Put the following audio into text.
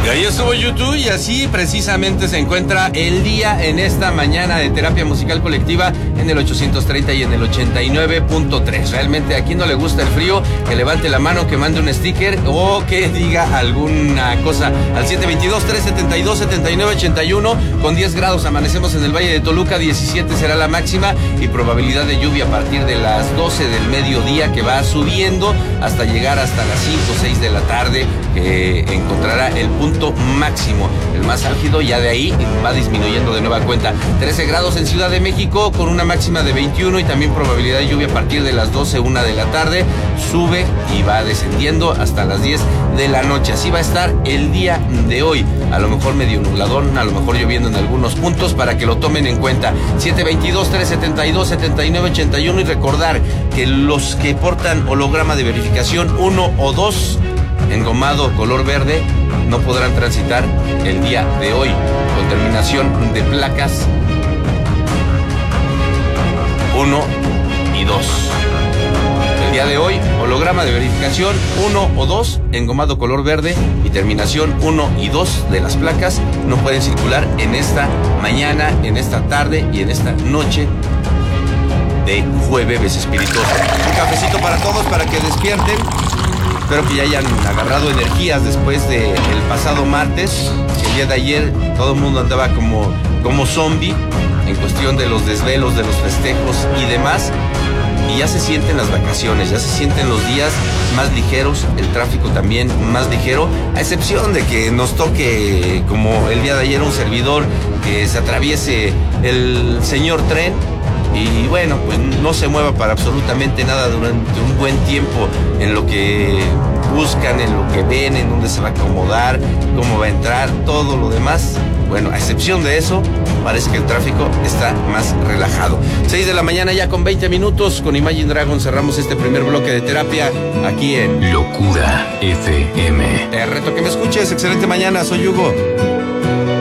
Y ahí estuvo YouTube y así precisamente se encuentra el día en esta mañana de terapia musical colectiva en el 830 y en el 89.3. Realmente a quien no le gusta el frío, que levante la mano, que mande un sticker o que diga alguna cosa al 722-372-7981. Con 10 grados amanecemos en el Valle de Toluca, 17 será la máxima y probabilidad de lluvia a partir de las 12 del mediodía, que va subiendo hasta llegar hasta las 5 o 6 de la tarde, que encontrará el punto máximo, el más álgido. Ya de ahí va disminuyendo de nueva cuenta. 13 grados en Ciudad de México con una máxima de 21 y también probabilidad de lluvia a partir de las 12, 1 de la tarde. Sube y va descendiendo hasta las 10 de la noche. Así va a estar el día de hoy. A lo mejor medio nubladón, a lo mejor lloviendo en algunos puntos, para que lo tomen en cuenta. 722-372-7981 y recordar que los que portan holograma de verificación 1 o 2 engomado color verde no podrán transitar el día de hoy, con terminación de placas 1 y 2. El día de hoy, holograma de verificación 1 o 2, engomado color verde y terminación 1 y 2 de las placas no pueden circular en esta mañana, en esta tarde y en esta noche de jueves espirituoso. Un cafecito para todos para que despierten. Espero que ya hayan agarrado energías después del pasado martes. El día de ayer todo el mundo andaba como zombie en cuestión de los desvelos, de los festejos y demás. Y ya se sienten las vacaciones, ya se sienten los días más ligeros, el tráfico también más ligero, a excepción de que nos toque, como el día de ayer, un servidor, que se atraviese el señor tren. Y bueno, pues no se mueva para absolutamente nada durante un buen tiempo, en lo que buscan, en lo que ven, en dónde se va a acomodar, cómo va a entrar, todo lo demás. Bueno, a excepción de eso, parece que el tráfico está más relajado. 6 de la mañana ya con 20 minutos, con Imagine Dragons cerramos este primer bloque de terapia aquí en Locura FM. Te reto que me escuches, excelente mañana, soy Hugo.